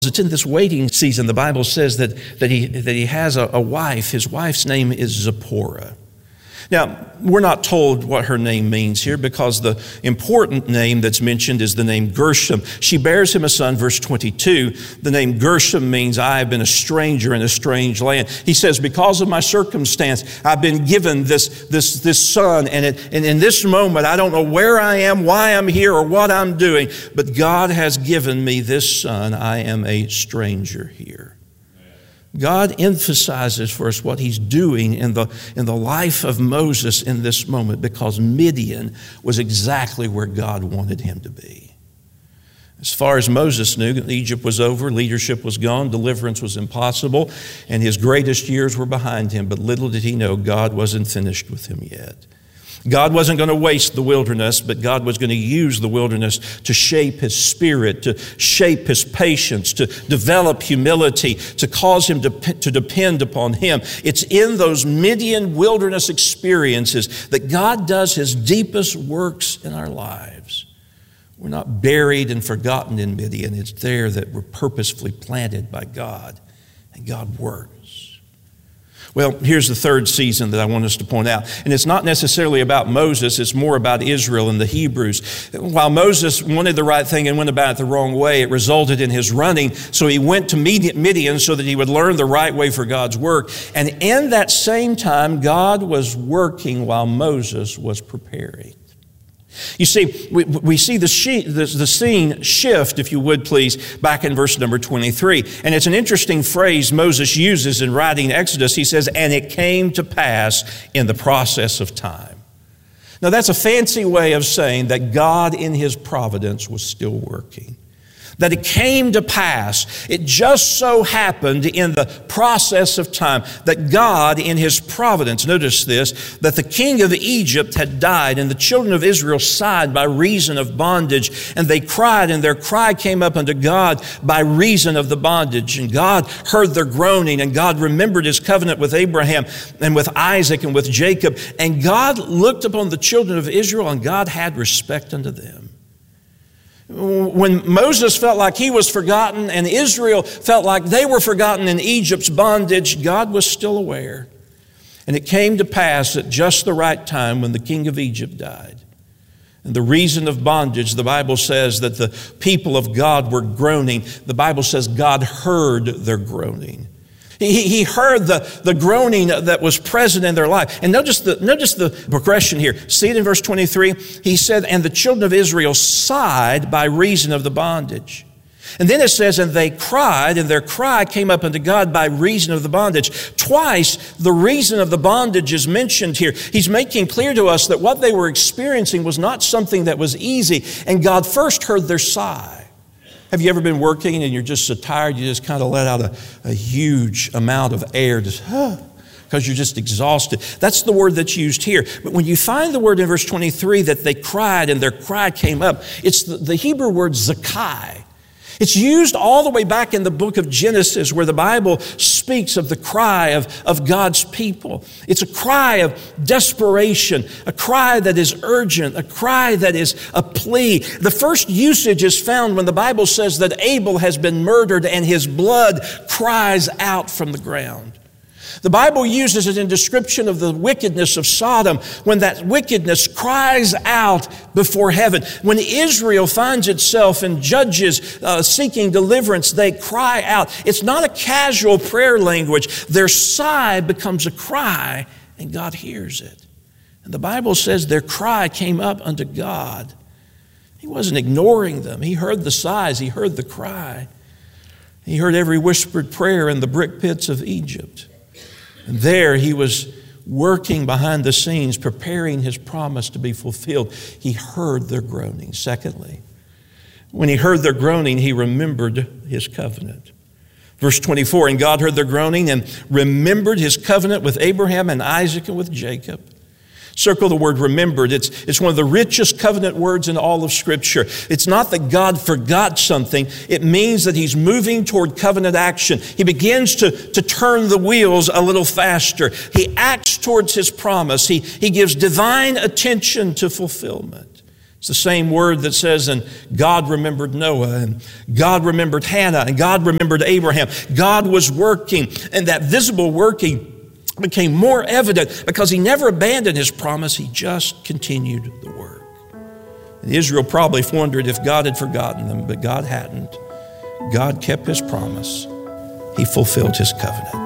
It's in this waiting season. The Bible says that he has a wife. His wife's name is Zipporah. Now, we're not told what her name means here because the important name that's mentioned is the name Gershom. She bears him a son, verse 22. The name Gershom means I have been a stranger in a strange land. He says, because of my circumstance, I've been given this son, and in this moment, I don't know where I am, why I'm here, or what I'm doing, but God has given me this son. I am a stranger here. God emphasizes for us what he's doing in the life of Moses in this moment, because Midian was exactly where God wanted him to be. As far as Moses knew, Egypt was over, leadership was gone, deliverance was impossible, and his greatest years were behind him. But little did he know, God wasn't finished with him yet. God wasn't going to waste the wilderness, but God was going to use the wilderness to shape his spirit, to shape his patience, to develop humility, to cause him to depend upon him. It's in those Midian wilderness experiences that God does his deepest works in our lives. We're not buried and forgotten in Midian. It's there that we're purposefully planted by God, and God works. Well, here's the third season that I want us to point out. And it's not necessarily about Moses, it's more about Israel and the Hebrews. While Moses wanted the right thing and went about it the wrong way, it resulted in his running. So he went to Midian so that he would learn the right way for God's work. And in that same time, God was working while Moses was preparing. You see, we see the scene shift, if you would please, back in verse number 23. And it's an interesting phrase Moses uses in writing Exodus. He says, and it came to pass in the process of time. Now that's a fancy way of saying that God in his providence was still working. That it came to pass. It just so happened in the process of time that God in his providence, notice this, that the king of Egypt had died and the children of Israel sighed by reason of bondage, and they cried, and their cry came up unto God by reason of the bondage. And God heard their groaning, and God remembered his covenant with Abraham and with Isaac and with Jacob. And God looked upon the children of Israel, and God had respect unto them. When Moses felt like he was forgotten and Israel felt like they were forgotten in Egypt's bondage, God was still aware. And it came to pass at just the right time when the king of Egypt died. And the reason of bondage, the Bible says that the people of God were groaning. The Bible says God heard their groaning. He heard the groaning that was present in their life. And notice the progression here. See it in verse 23? He said, and the children of Israel sighed by reason of the bondage. And then it says, and they cried, and their cry came up unto God by reason of the bondage. Twice, the reason of the bondage is mentioned here. He's making clear to us that what they were experiencing was not something that was easy. And God first heard their sigh. Have you ever been working and you're just so tired, you just kind of let out a huge amount of air, just because you're just exhausted? That's the word that's used here. But when you find the word in verse 23 that they cried and their cry came up, it's the Hebrew word zakai. It's used all the way back in the book of Genesis where the Bible speaks of the cry of God's people. It's a cry of desperation, a cry that is urgent, a cry that is a plea. The first usage is found when the Bible says that Abel has been murdered and his blood cries out from the ground. The Bible uses it in description of the wickedness of Sodom when that wickedness cries out before heaven. When Israel finds itself in Judges seeking deliverance, they cry out. It's not a casual prayer language. Their sigh becomes a cry, and God hears it. And the Bible says their cry came up unto God. He wasn't ignoring them. He heard the sighs. He heard the cry. He heard every whispered prayer in the brick pits of Egypt. And there he was working behind the scenes, preparing his promise to be fulfilled. He heard their groaning. Secondly, when he heard their groaning, he remembered his covenant. Verse 24, and God heard their groaning and remembered his covenant with Abraham and Isaac and with Jacob. Circle the word remembered. It's one of the richest covenant words in all of Scripture. It's not that God forgot something. It means that he's moving toward covenant action. He begins to turn the wheels a little faster. He acts towards his promise. He gives divine attention to fulfillment. It's the same word that says, and God remembered Noah, and God remembered Hannah, and God remembered Abraham. God was working, and that visible working became more evident because he never abandoned his promise. He just continued the work. And Israel probably wondered if God had forgotten them, but God hadn't. God kept his promise. He fulfilled his covenant.